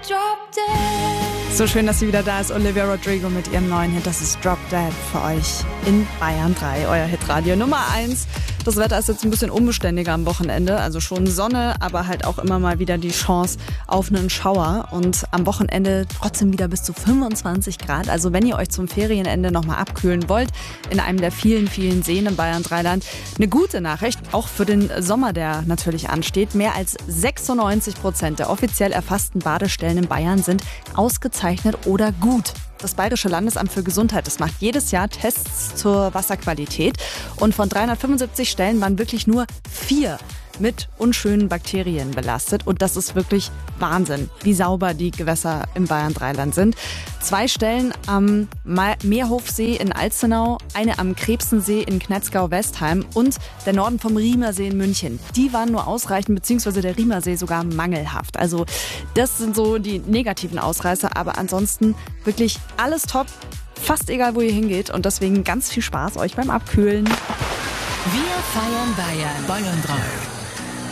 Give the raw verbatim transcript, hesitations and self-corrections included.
So schön, dass sie wieder da ist. Olivia Rodrigo mit ihrem neuen Hit. Das ist Drop Dead für euch in Bayern drei, euer Hitradio Nummer eins. Das Wetter ist jetzt ein bisschen unbeständiger am Wochenende. Also schon Sonne, aber halt auch immer mal wieder die Chance auf einen Schauer. Und am Wochenende trotzdem wieder bis zu fünfundzwanzig Grad. Also wenn ihr euch zum Ferienende nochmal abkühlen wollt, in einem der vielen, vielen Seen im Bayern Dreiland, eine gute Nachricht, auch für den Sommer, der natürlich ansteht. Mehr als sechsundneunzig Prozent der offiziell erfassten Badestellen in Bayern sind ausgezeichnet oder gut. Das Bayerische Landesamt für Gesundheit, das macht jedes Jahr Tests zur Wasserqualität. Und von dreihundertfünfundsiebzig Stellen waren wirklich nur vier mit unschönen Bakterien belastet. Und das ist wirklich Wahnsinn, wie sauber die Gewässer im Bayern Dreiland sind. Zwei Stellen am Meerhofsee in Alzenau, eine am Krebsensee in Knetzgau-Westheim und der Norden vom Riemersee in München. Die waren nur ausreichend, beziehungsweise der Riemersee sogar mangelhaft. Also das sind so die negativen Ausreißer, aber ansonsten wirklich alles top, fast egal, wo ihr hingeht. Und deswegen ganz viel Spaß euch beim Abkühlen. Wir feiern Bayern. Bayern drei.